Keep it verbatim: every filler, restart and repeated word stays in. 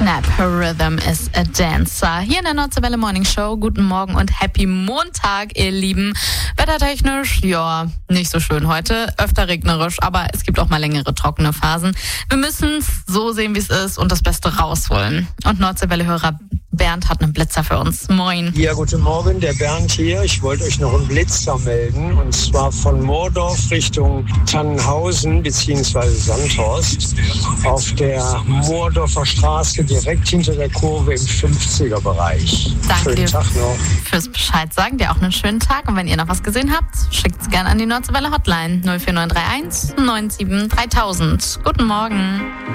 Snap Rhythm is a Dancer. Hier in der Nordseewelle Morning Show. Guten Morgen und Happy Montag, ihr Lieben. Wettertechnisch, ja, nicht so schön heute. Öfter regnerisch, aber es gibt auch mal längere trockene Phasen. Wir müssen es so sehen, wie es ist und das Beste rausholen. Und Nordseewelle-Hörer Bernd hat einen Blitzer für uns. Moin. Ja, guten Morgen, der Bernd hier. Ich wollte euch noch einen Blitzer melden, und zwar von Moordorf Richtung Tannenhausen bzw. Sandhorst auf der Moordorfer Straße direkt hinter der Kurve im fünfziger-Bereich. Danke Schönen dir Tag noch. fürs Bescheid sagen. Dir auch einen schönen Tag. Und wenn ihr noch was gesehen habt, schickt es gerne an die Nordseewelle Hotline null vier neun drei eins neun sieben dreitausend. Guten Morgen.